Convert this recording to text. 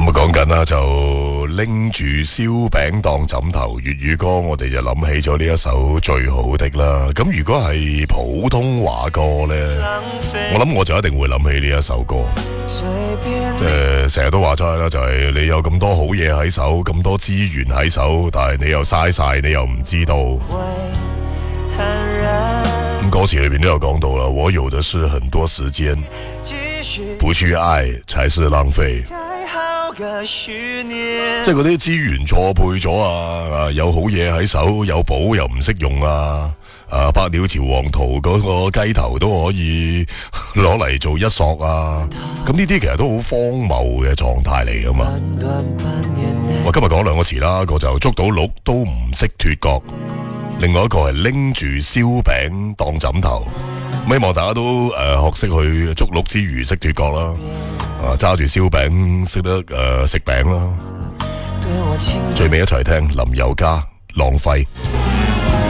啊講緊啦，就拎住燒餅當枕頭，粵語歌我哋就諗起咗呢一首最好的啦。咁如果係普通話歌呢，我諗我就一定會諗起呢一首歌。成日都話齋啦，就係你有咁多好嘢喺手，咁多資源喺手，但係你又嘥晒，你又唔知道。咁歌詞裏邊都有講到啦，我有的是很多時間，不去愛才是浪費。即係嗰啲資源錯配咗啊！有好嘢喺手，有寶又唔識用啊！百鳥朝黃圖嗰個雞頭都可以攞嚟做一索啊！咁呢啲其實都好荒謬嘅狀態嚟噶嘛。我今日講兩個詞啦，一個就捉到鹿都唔識脫角，另外一個係拎住燒餅當枕頭。希望大家都學識去捉鹿之餘識脫角啦，揸住燒餅識得食餅啦。最尾一齊聽林宥嘉浪費。